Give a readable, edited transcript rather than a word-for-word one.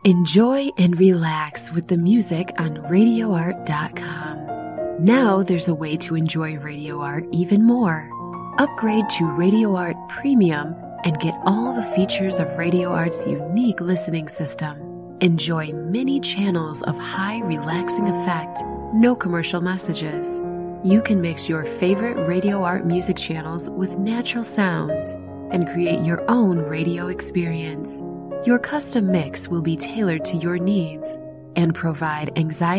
Enjoy and relax with the music on RadioArt.com. Now there's a way to enjoy Radio Art even more. Upgrade to Radio Art Premium and get all the features of Radio Art's unique listening system. Enjoy many channels of high relaxing effect, no commercial messages. You can mix your favorite Radio Art music channels with natural sounds and create your own radio experience. Your custom mix will be tailored to your needs and provide anxiety